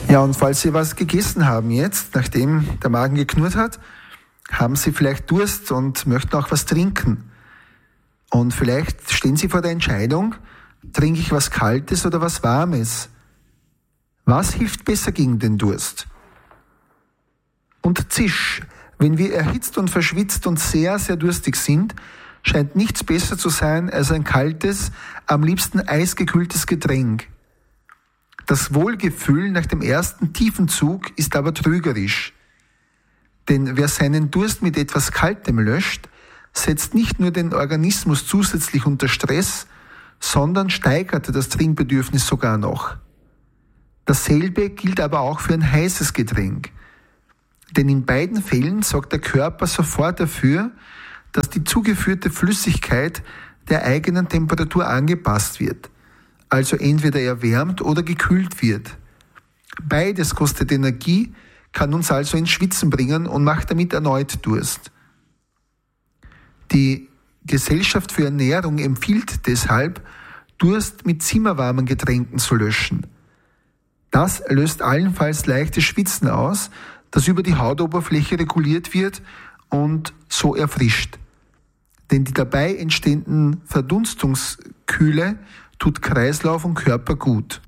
Ja, und falls Sie was gegessen haben jetzt, nachdem der Magen geknurrt hat, haben Sie vielleicht Durst und möchten auch was trinken. Und vielleicht stehen Sie vor der Entscheidung, trinke ich was Kaltes oder was Warmes? Was hilft besser gegen den Durst? Und zisch, wenn wir erhitzt und verschwitzt und sehr, sehr durstig sind, scheint nichts besser zu sein als ein kaltes, am liebsten eisgekühltes Getränk. Das Wohlgefühl nach dem ersten tiefen Zug ist aber trügerisch. Denn wer seinen Durst mit etwas Kaltem löscht, setzt nicht nur den Organismus zusätzlich unter Stress, sondern steigert das Trinkbedürfnis sogar noch. Dasselbe gilt aber auch für ein heißes Getränk. Denn in beiden Fällen sorgt der Körper sofort dafür, dass die zugeführte Flüssigkeit der eigenen Temperatur angepasst wird, also entweder erwärmt oder gekühlt wird. Beides kostet Energie, kann uns also ins Schwitzen bringen und macht damit erneut Durst. Die Gesellschaft für Ernährung empfiehlt deshalb, Durst mit zimmerwarmen Getränken zu löschen. Das löst allenfalls leichtes Schwitzen aus, das über die Hautoberfläche reguliert wird und so erfrischt. Denn die dabei entstehenden Verdunstungskühle tut Kreislauf und Körper gut.